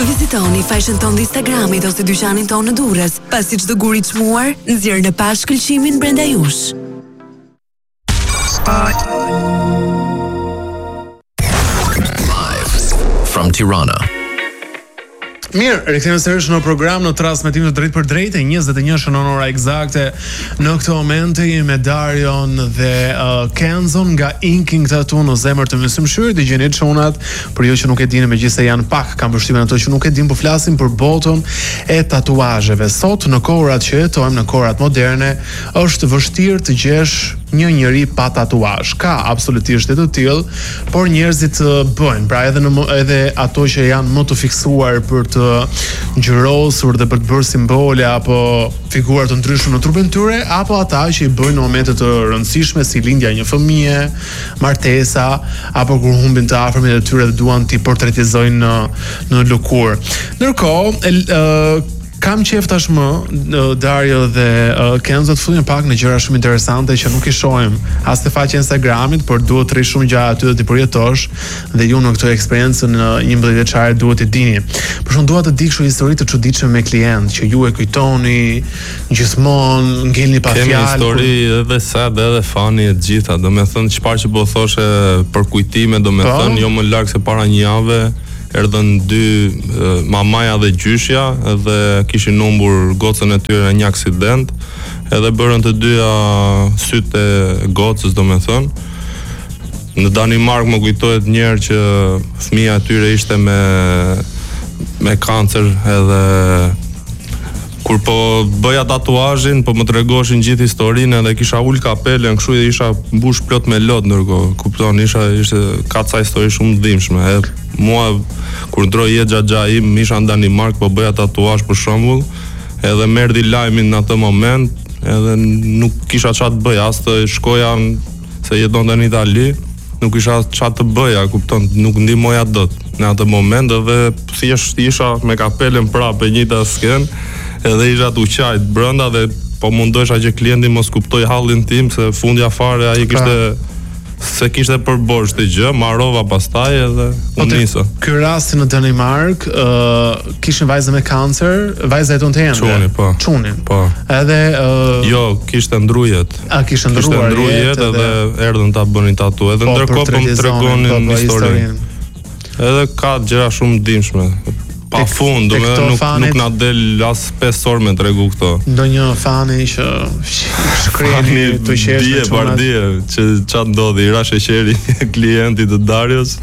Vizitoni faqen tonë të Instagramit ose dyqanin tonë në Durrës, pasi çdo gur i çmuar nxjerr në pa shkëlqimin brenda jush. Live from Tirana. Mirë, rikthehemi sërish në program në transmetimin të drejtë për drejtë, 21 në ora eksakte. Në këtë moment jemi me Darion dhe Kenzon nga Inking Tattoo në zemër të Mysymshyrit. Dëgjoni çunat, për ju që nuk e dini, megjithëse janë pak, kam përshtypjen ato që nuk e dinë, po flasim për botën e tatuazheve. Sot në kohërat që jetojmë, në kohërat moderne, është vështirë të gjesh një njeri pa tatuazh. Ka absolutisht të tillë, por njerëzit bëjnë, pra edhe ato që janë më të fiksuar për të ngjyrosur dhe për të bërë simbole apo figura të ndryshme në trupin e tyre, apo ata që i bëjnë në momente të rëndësishme si lindja e një fëmie, martesa, apo kur humbin të afërmit e tyre dhe duan t'i portretizojnë në lëkurë. Ndërkohë, kam qef tashmë Dario dhe Kenzo të futim pak në gjëra shumë interesante që nuk i shohim as te faqja e Instagramit, por duhet të rri shumë gjatë aty dhe të përjetosh, dhe ju në këtë eksperiencën 11 vjeçare duhet të dini. Por shumë dua të di kështu histori të çuditshme me klient që ju e kujtoni gjithmonë, ngelni pa fjalë. Kemi histori edhe sad edhe funny e gjitha, domethënë çfarë që po thoshe për kujtime, domethënë jo më larg se para një jave erdhën dy mamaja dhe gjyshja dhe kishin humbur gocën e tyre në një aksident, edhe bërën të dyja sytë e gocës, domethënë. Në Danimark më kujtohet një herë që fëmia e tyre ishte me kancer, edhe kur po bëja tatuazhin, po më tregoshin gjithë historinë, edhe kisha ul kapelen kështu dhe isha mbush plot me lot ndërkohë. Kupton, ishte ka ca histori shumë dhimbshme. Edhe mua kur ndroi jetë xhaxha im, isha në Danimark, po bëja tatuazh për shembull, edhe më erdhi lajmi në atë moment, edhe nuk kisha çfarë të bëj, as të shkoja se jetonte në Itali, nuk isha çfarë të bëja, kupton, nuk ndihmoja dot në atë moment, edhe thjesht isha me kapelen prapë njëta skenë. Edhe isha të uqajt brenda dhe po mundohesha që klienti mos kuptoj hallin tim, se fundja fare ai kishte përborxh të gjë, marrova pastaj edhe u nisa. Ky rasti në Danimark, kishin vajzë me kancer, vajza e tonë ende. Çunin. Po. Edhe jo, kishte ndrujet. Kishte ndruar jetë edhe erdhën ta bënin tatu. Edhe ndërkohë po më tregonin historinë. Edhe ka gjëra shumë dhimbshme. Pa fund, nuk na del as 5 orë me tregu këto. Ndonjë fani që shkreni të qesh me bardie, që çfarë ndodhi, ra sheqeri klientit të Darios.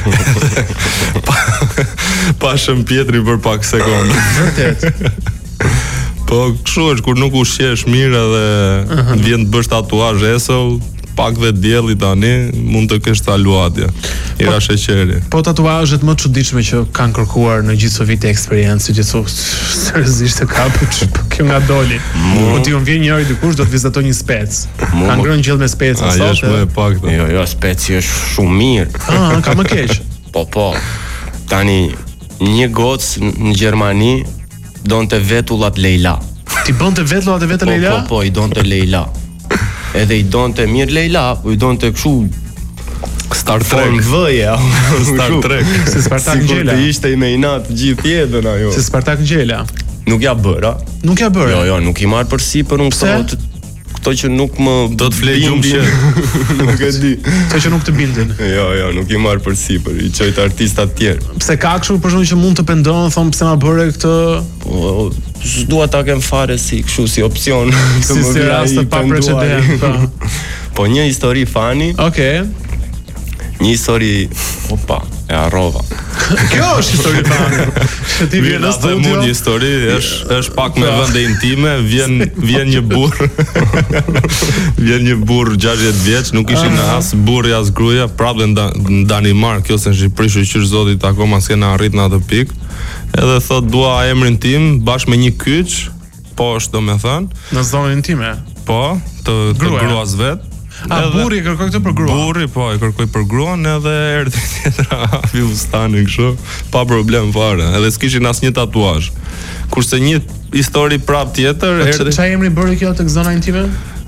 Pashëm Pietri për pak sekonda. Vërtet. Po kështu është kur nuk ushqesh mirë edhe vjen të bësh tatuazh esëll, pak dhe dielli tani mund të kesh taluatje. Ira sheqeri. Po tatuazhet më të çuditshme që kanë kërkuar në gjithë këto vite eksperiencë, që seriozisht e kaput, kjo nga doli. Po ti unë vjen njëri dikush do të vizitojë një spec. Ka ngrënë gjell me speca sot. Është më e paktë. Jo, speci është shumë mirë. Ka më keq. Po. Tani një gocë në Gjermani donte vetullat Leila. Ti bënte vetullat e vetë Leila? Po, i donte Leila. Edhe i donte mirë Leila, po i donte kështu Star Trek vëja. Star Trek. Si Spartak Ngjela. Sikur ishte i me inat gjithë jetën ajo. Si Spartak Ngjela. Nuk ja bëra. Nuk ja bëra. Jo, nuk i marr përsipër unë këto që nuk më do të flej gjumshë. Nuk e di. Këto që nuk të bindin. Jo, nuk i marr përsipër, i çoj të artistat tjerë. Pse ka kështu për shkak që mund të pendon, thon pse ma bëre këtë? Po, s'dua ta kem fare si kështu si opsion. Si rast pa precedent, po. Po një histori funny. Okej. Një histori, e harrova. Kjo është histori funny. Ti vjen në studio. Një histori është pak me vende intime, vjen një burr. Vjen një burr 60 vjeç, nuk ishin as burri as gruaja, prapë në Danimark, kjo se në Shqipëri shqyr zotit akoma s'kena arrit në atë pikë. Edhe thot dua emrin tim bashkë me një kyç, poshtë domethënë. Në zonën intime. Po, të gruas vet. Burri e kërkoi këtë për gruan. Burri po e kërkoi për gruan, edhe erdhi tjetra hapi fustanin kështu, pa problem fare. Edhe s'kishin asnjë tatuazh. Kurse një histori prap tjetër, erdhi. Çfarë emri bëri kjo tek zona intime?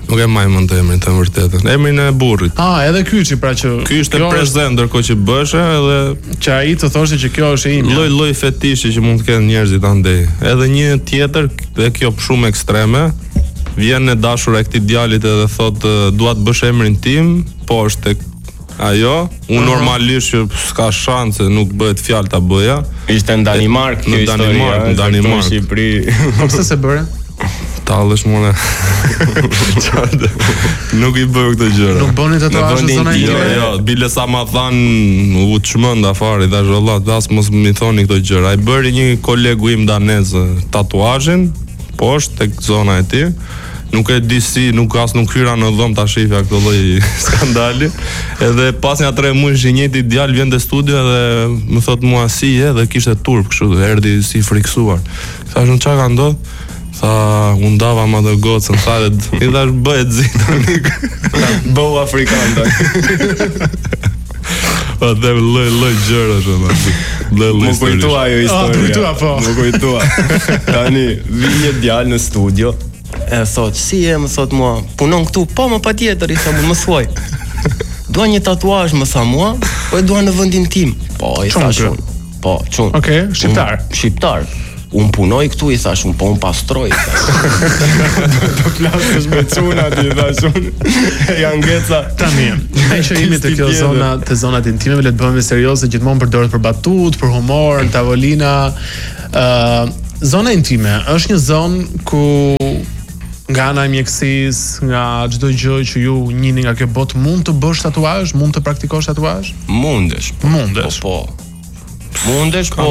Nuk e maj mend emrin të vërtetën. Emrin e burrit. Edhe kyçi pra që Ky ishte prezent ndërkohë që bëshe edhe që ai të thoshte që kjo është e imja. Lloj fetishi që mund të kenë njerëzit andej. Edhe një tjetër, dhe kjo shumë ekstreme, vjen e dashura e këtij djalit edhe thotë dua të bësh emrin tim, po është tek ajo, unë normalisht që s'ka shanse, nuk bëhet fjalë ta bëja. Ishte në Danimark, kjo historia, në Danimark. Në Shqipëri. Po pse se bëre? Tallesh more. Nuk i bëj këtë gjëra. Nuk bëni tatuazhe në zonën intime? Jo, bile sa ma than u çmend afari, tash valla, as mos më thoni këto gjëra. Ai bëri një kolegu im danez tatuazhin poshtë tek zona e tij. Nuk e di si, nuk hyra në dhomë ta shifja këtë lloj skandali. Edhe pas një 3 muajsh i njëjti djalë vjen te studio dhe më thot mua si je dhe kishte turp kështu, erdhi si friksuar. Thash çka ka ndodhur? Tha, unë dava ma dhe gocën, tharet, i thash bëhet zi tani. Bëu afrikan tani. Po dhe lloj gjëra shumë. Më kujtua ajo historia. Më kujtua. Tani vi një djalë në studio, e thot, si je, më thot mua, punon këtu, po më patjetër, i tha, më thuaj. Dua një tatuazh, më tha mua, po e dua në vendin tim. Po, i thash unë. Po, çun. Okej, shqiptar. Shqiptar. Unë punoj këtu, i thash, po unë pastroj, i thash. Do flasësh me çuna ti, i thash unë. Janë ngeca. Tani, ne që jemi te kjo zona, te zonat intime, le të bëhemi serioze, gjithmonë përdoret për batut, për humor, në tavolina. Zona intime është një zonë ku nga ana e mjekësisë, nga çdo gjë që ju njihni nga kjo botë, mund të bësh tatuazh, mund të praktikosh tatuazh? Mundesh. Po. Mundesh, po.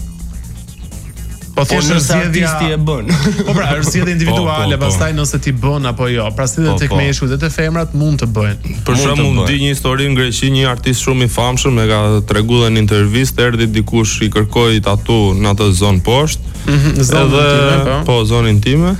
Po thjesht zgjedhja e bën. Po pra, është zgjedhje individuale, pastaj nëse ti bën apo jo. Pra si dhe tek meshkujt dhe te femrat mund të bëjnë. Për shembull, di një histori në Greqi, një artist shumë i famshëm e ka treguar në intervistë, erdhi dikush i kërkoi tatu në atë zonë poshtë. Zonë intime, po, zonë intime.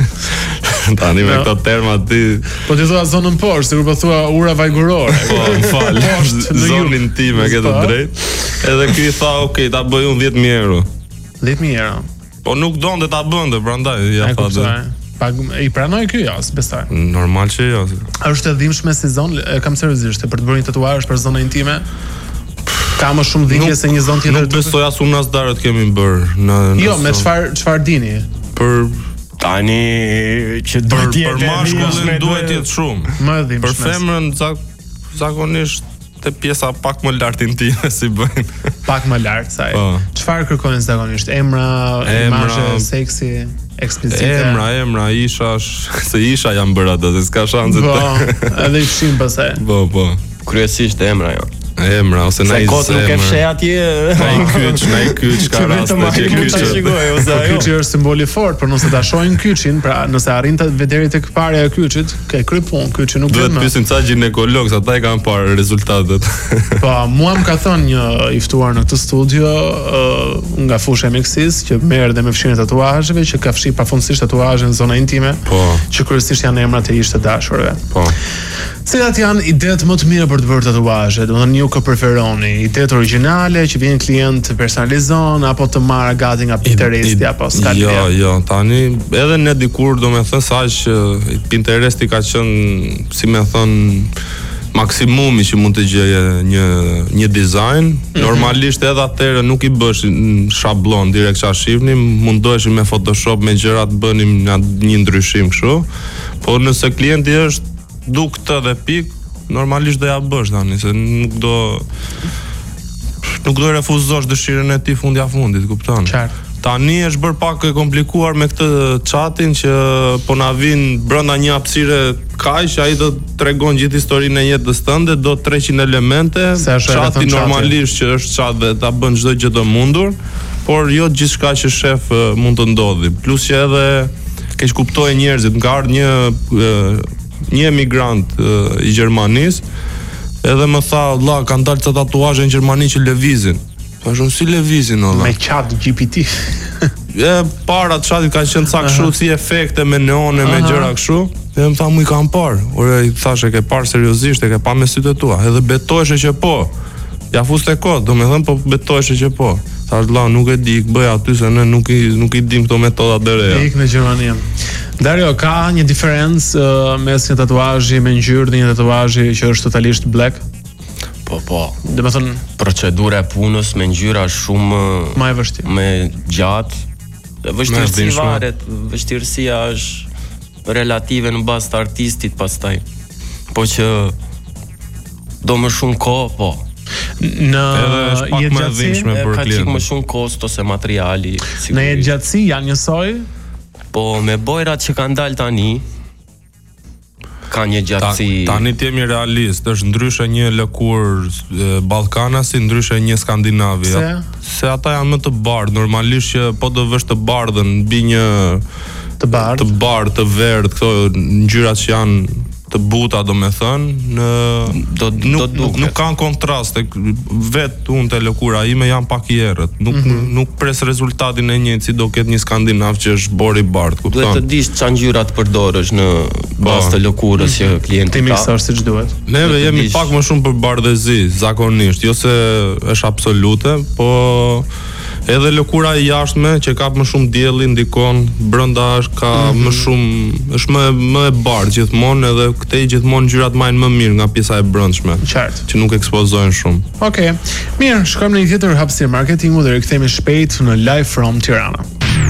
Tani me këto terma ti. Po ti thua zonën poshtë, sikur po thua ura vajgurore. Po, m'fal. Zonë intime, ke të drejtë. Edhe ky i tha, "Okej, ta bëj unë 10.000 euro." 10.000 euro. Po nuk donte ta bënte, prandaj ja tha. I pranoi ky jo, besoj. Normal që jo. Është e dhimbshme si zonë, kam seriozisht, për të bërë një tatuazh për zonën intime. Ka më shumë dhimbje se një zonë tjetër. Nuk besoj as unë as darët kemi bërë në Jo, me çfarë dini? Për tani që duhet të për mashkullin duhet të jetë shumë. Më e dhimbshme. Për femrën zakonisht te pjesa pak më lart intime si bëjnë. Pak më lart saj. Çfarë kërkojnë zakonisht? Emra, imazhe seksi, eksplicite. Emra, ishash, se isha janë bërë ato, se s'ka shanse. Po, edhe i fshin pastaj. Po. Kryesisht emra janë. Emra ose na kot nuk e fsheh atje. Na i kyç ka raste që kyçi është simboli fort, por nëse ta shohin kyçin, pra nëse arrin të deri tek parja e kyçit, ke kry punë, kyçi nuk vjen më. Duhet pyesim ca ginekolog, ata e kanë parë rezultatet. Po, mua më ka thënë një i ftuar në këtë studio nga fusha e mjekësisë që merr dhe me fshirjen e tatuazheve, që ka fshir pafundësisht tatuazhe në zona intime, që kryesisht janë emrat e ish të dashurve. Po. Cilat janë idetë më të mira për të bërë tatuazhe? Domethënë ju kë preferoni? Idetë origjinale që vjen klient personalizon apo të marrë gati nga Pinteresti apo Skalpia? Jo, tani edhe ne dikur domethënë sa që Pinteresti ka qenë, si më thon, maksimumi që mund të gjeje një dizajn. Normalisht edhe atëherë nuk i bësh në shablon direkt çfarë shihni, mundoheshim me Photoshop me gjëra të bënim një ndryshim kështu. Po nëse klienti është du këtë dhe pik, normalisht do ja bësh tani, se nuk do refuzosh dëshirën e ti fundja fundit, kupton? Qartë. Tani është bërë pak e komplikuar me këtë chatin që po na vin brenda një hapësire kaq, ai do tregon gjithë historinë e jetës tënde, do 300 elemente. Chati normalisht që është chat dhe ta bën çdo gjë të mundur, por jo gjithçka që shef mund të ndodhi. Plus që edhe keq kuptojnë njerëzit, nga ardh një emigrant i Gjermanisë, edhe më tha, "Vlla, kanë dalë ca tatuazhe në Gjermani që lëvizin." Thashun, si lëvizin, valla? Me chat GPT. Para të chatit kanë qenë ca kështu si efekte me neone, me gjëra kështu. Dhe më tha, "Mu i kanë parë." Ore, i thash, "E ke parë seriozisht, e ke pa me sytë tua." Edhe betoheshe që po. Ja fuste kod, domethënë po betoheshe që po. Thash vlla, nuk e di, bëj aty se ne nuk i dim këto metoda të reja. Ik në Gjermani. Dario, ka një diferencë mes një tatuazhi me ngjyrë dhe një tatuazhi që është totalisht black? Po. Domethënë, procedura e punës me ngjyra shumë më e vështirë. Më gjatë. Vështirësia është relative në bazë të artistit pastaj. Po që do më shumë kohë, po. Në jetë gjatësi ka qik më shumë kosto se materiali. Në jetë gjatësi janë njësoj? Po me bojrat që kanë dalë tani ka një gjatësi. Tani t'jemi realist, është ndryshe një lëkurë ballkanasi, ndryshe një skandinavi. Se ata janë më të bardhë, normalisht që po do vësh të bardhën mbi një të bardhë, të verdhë, këto ngjyrat që janë të buta, domethënë, nuk kanë kontrast, vetë unë të lëkura ime janë pak i errët. Nuk pres rezultatin e njëjtë si do ketë një skandinav që është bori i bardhë, kupton? Duhet të dish çfarë ngjyra të përdorësh në bazë të lëkurës që klienti ka. Ti miksosh siç duhet. Neve jemi pak më shumë për bardhëzi, zakonisht, jo se është absolute, po edhe lëkura e jashtme që ka më shumë dielli ndikon, brenda është ka më shumë, është më e bardhë gjithmonë, edhe këtej gjithmonë ngjyrat majnë më mirë nga pjesa e brendshme. Qartë. Që nuk ekspozojnë shumë. Okej. Mirë, shkojmë në një tjetër hapësirë marketingu dhe rikthehemi shpejt në Live from Tirana.